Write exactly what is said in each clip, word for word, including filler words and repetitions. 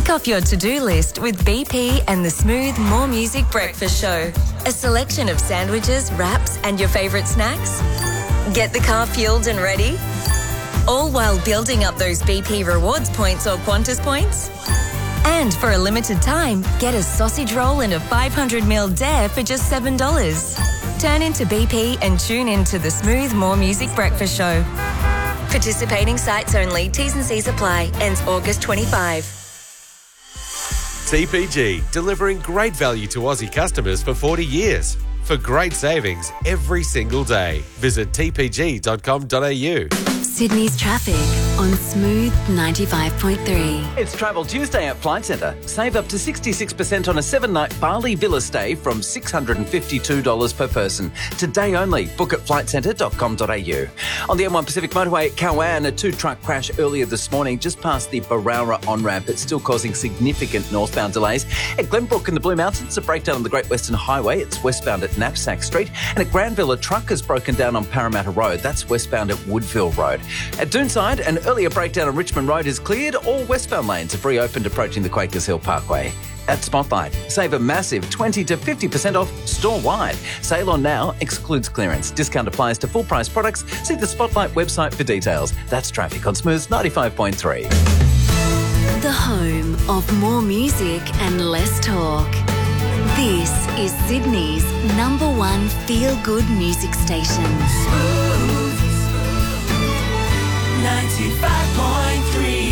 Tick off your to-do list with B P and the Smooth More Music Breakfast Show. A selection of sandwiches, wraps and your favourite snacks. Get the car fueled and ready. All while building up those B P rewards points or Qantas points. And for a limited time, get a sausage roll and a five hundred milliliter dare for just seven dollars. Turn into B P and tune into the Smooth More Music Breakfast Show. Participating sites only. T's and C's apply. Ends August twenty-fifth. T P G, delivering great value to Aussie customers for forty years. For great savings every single day. Visit t p g dot com dot a u. Sydney's traffic on Smooth ninety-five point three. It's Travel Tuesday at Flight Centre. Save up to sixty-six percent on a seven-night Bali villa stay from six hundred fifty-two dollars per person. Today only. Book at flight centre dot com dot a u. On the M one Pacific Motorway at Cowan, a two-truck crash earlier this morning just past the Barara on-ramp. It's still causing significant northbound delays. At Glenbrook in the Blue Mountains, a breakdown on the Great Western Highway. It's westbound at Knapsack Street. And at Granville, a truck has broken down on Parramatta Road. That's westbound at Woodville Road. At Doonside, an earlier breakdown on Richmond Road is cleared. All westbound lanes have reopened approaching the Quakers Hill Parkway. At Spotlight, save a massive twenty to fifty percent off store-wide. Sale on now excludes clearance. Discount applies to full-price products. See the Spotlight website for details. That's traffic on Smooth ninety-five point three. The home of more music and less talk. This is Sydney's number one feel-good music station. Smooth ninety-five point three.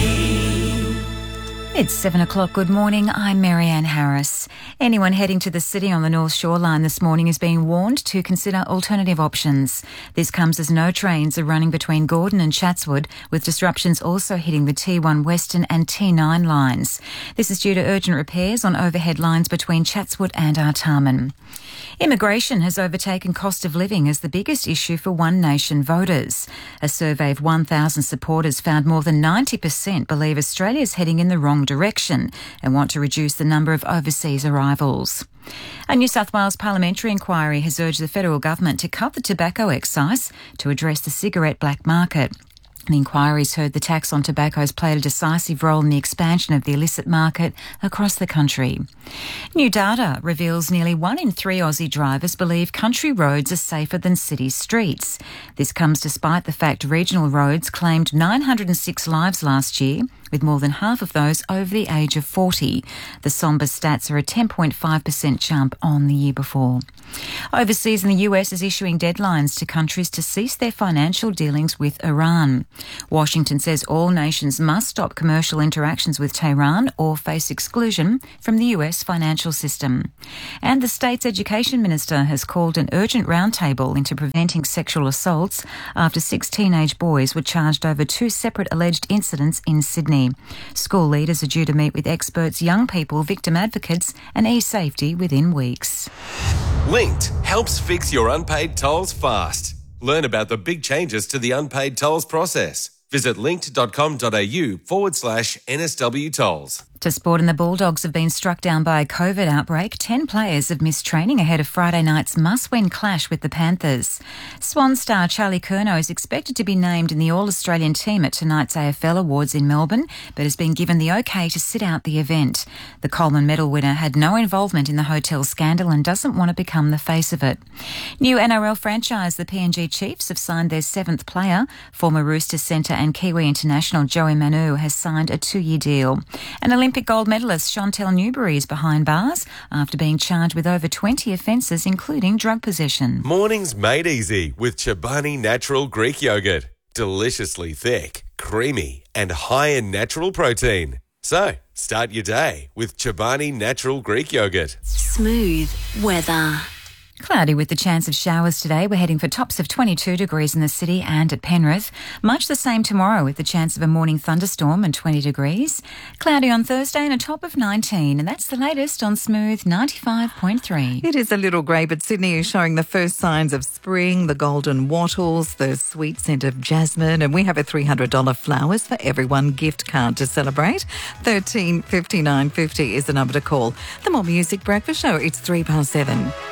It's seven o'clock. Good morning. I'm Marianne Harris. Anyone heading to the city on the North Shoreline this morning is being warned to consider alternative options. This comes as no trains are running between Gordon and Chatswood, with disruptions also hitting the T one Western and T nine lines. This is due to urgent repairs on overhead lines between Chatswood and Artarmon. Immigration has overtaken cost of living as the biggest issue for One Nation voters. A survey of one thousand supporters found more than ninety percent believe Australia is heading in the wrong direction and want to reduce the number of overseas arrivals. A New South Wales parliamentary inquiry has urged the federal government to cut the tobacco excise to address the cigarette black market. The inquiry's heard the tax on tobacco has played a decisive role in the expansion of the illicit market across the country. New data reveals nearly one in three Aussie drivers believe country roads are safer than city streets. This comes despite the fact regional roads claimed nine hundred six lives last year, with more than half of those over the age of forty. The sombre stats are a ten point five percent jump on the year before. Overseas in the U S is issuing deadlines to countries to cease their financial dealings with Iran. Washington says all nations must stop commercial interactions with Tehran or face exclusion from the U S financial system. And the state's education minister has called an urgent roundtable into preventing sexual assaults after six teenage boys were charged over two separate alleged incidents in Sydney. School leaders are due to meet with experts, young people, victim advocates and e-safety within weeks. Linked helps fix your unpaid tolls fast. Learn about the big changes to the unpaid tolls process. Visit linked.com.au forward slash NSW tolls. To sport, and the Bulldogs have been struck down by a COVID outbreak. Ten players have missed training ahead of Friday night's must-win clash with the Panthers. Swan star Charlie Curnow is expected to be named in the All-Australian team at tonight's A F L Awards in Melbourne, but has been given the okay to sit out the event. The Coleman Medal winner had no involvement in the hotel scandal and doesn't want to become the face of it. New N R L franchise, the P N G Chiefs, have signed their seventh player. Former Roosters centre and Kiwi international Joey Manu has signed a two-year deal. An Olympic gold medalist Chantel Newbery is behind bars after being charged with over twenty offences, including drug possession. Mornings made easy with Chobani Natural Greek Yogurt. Deliciously thick, creamy and high in natural protein. So, start your day with Chobani Natural Greek Yogurt. Smooth weather. Cloudy with the chance of showers today. We're heading for tops of twenty-two degrees in the city and at Penrith. Much the same tomorrow with the chance of a morning thunderstorm and twenty degrees. Cloudy on Thursday and a top of nineteen. And that's the latest on Smooth ninety-five point three. It is a little grey, but Sydney is showing the first signs of spring, the golden wattles, the sweet scent of jasmine, and we have a three hundred dollars flowers for everyone gift card to celebrate. thirteen fifty-nine fifty is the number to call. The More Music Breakfast Show. It's three past seven.